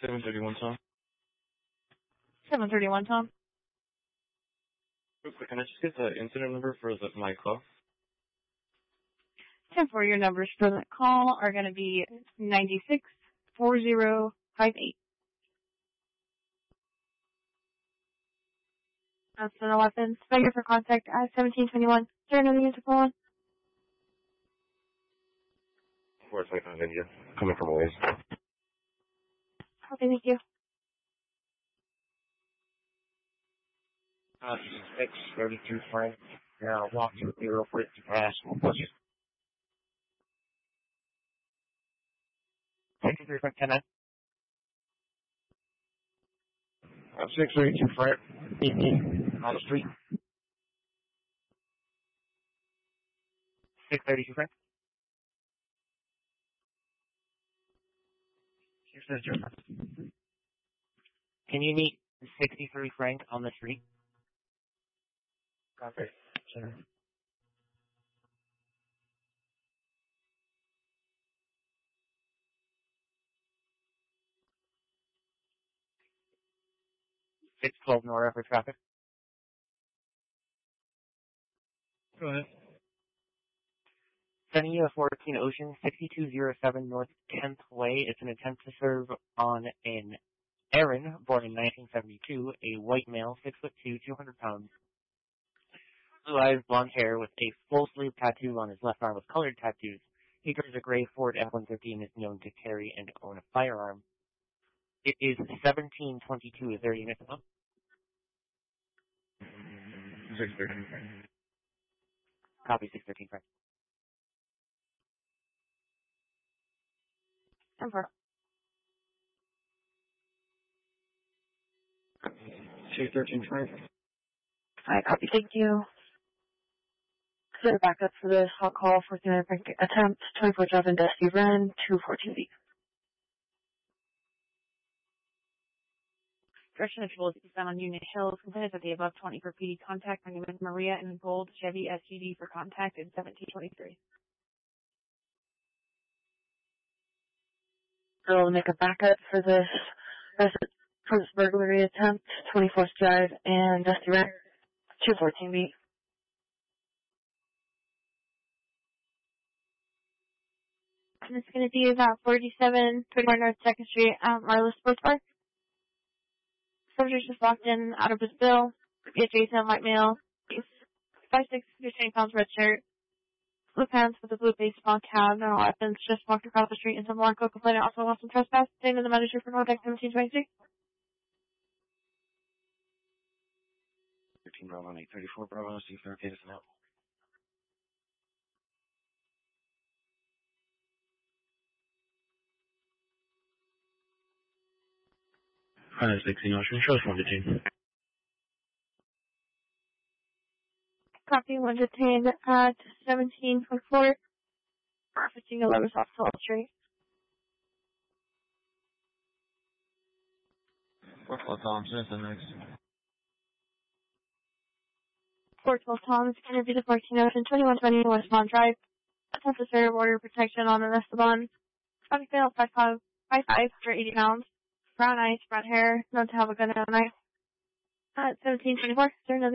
731 Tom. 731 Tom. Real quick, can I just get the incident number for my call? 10-4, your numbers for the call are going to be 964058. Arsenal weapons. Failure for contact at 1721. Is there another unit to call on? 425 India. Coming from Waze. Okay, thank you. 632 Frank. Now walk to 0 for it to pass. Pleasure. 63 Frank 10 632 Frank. 18 on the street. 632 Frank. 632 Frank. Can you meet 63 Frank on the street? Copy. Sir. It's 12 Nora for traffic. Go ahead. Sending you a 14 Ocean 6207 North 10th Way. It's an attempt to serve on an Aaron, born in 1972, a white male, 6'2", 200 pounds. Blue eyes, blonde hair, with a full sleeve tattoo on his left arm with colored tattoos. He drives a gray Ford F-150 and is known to carry and own a firearm. It is 1722. Is there a unit above? 613. Copy 613, Frank. 10-4. 613 Frank. Alright, copy, thank you. Clear backup for this hot call for the attempt 24-7 Dusty Ren 214B. Direction of fuel is found on Union Hills. Complainants at the above 20 for PD contact. My name is Maria in bold Chevy SGD for contact in 1723. So we'll make a backup for this burglary attempt, 24th Drive and Dusty Ren 214B. And it's going to be about 4721 North 2nd Street, Marla Sports Bar. Subject just walked in out of his bill. Jason, white male. He's 5'6", 15 pounds, red shirt. Blue pants with a blue baseball cap, no weapons. Just walked across the street into Blanco. Complainant also wants some trespass. Same as the manager for Nortec 1723. 13 Bravo 834 Bravo. See if they're okay to send out. 16 Ocean. Show us 1 to 10. Copy 1 to 10 at 1724. Fetching a Lotus off Salt Street. 412 Thompson is the next. 412 Tom is going to be the 14 Ocean 2120 Westmont Drive. Attempt to serve border protection on an Esteban. Traffic fail 5'5", for 80 pounds. Brown eyes, brown hair, known to have a gun and a knife. At 1724, is there another